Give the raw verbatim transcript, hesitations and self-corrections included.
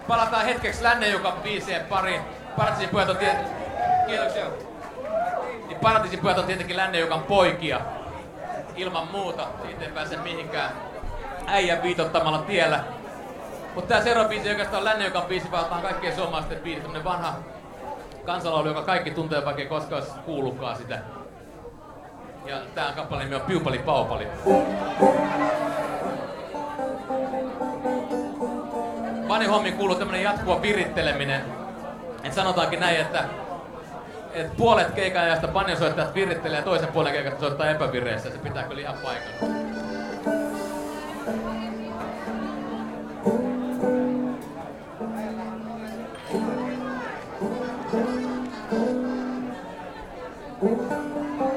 Palataan hetkeksi Lännenjukan biisien pariin. Paratiisin pojat on tietenkin... Kiitoksia. Niin Paratiisin pojat on tietenkin Lännenjukan poikia. Ilman muuta. Siitä ei pääse mihinkään äijän viitottamalla tiellä. Mut tää seuraava biisi ei oikeastaan Lännenjukan biisi, vaan on kaikkien suomalaisten biisi. Tämmönen vanha kansalaulu, joka kaikki tuntee, vaikka ei koskaan kuullutkaan sitä. Ja tää kappaleen nimi on Piupali Paupali. Banjo-hommiin kuuluu tämmönen jatkuva viritteleminen. Et sanotaankin näin, että et puolet keikan ajasta banjosoittajat virittelee ja toisen puolen keikasta soittaa epävireissä. Se pitää kyllä ihan paikalla. Thank you.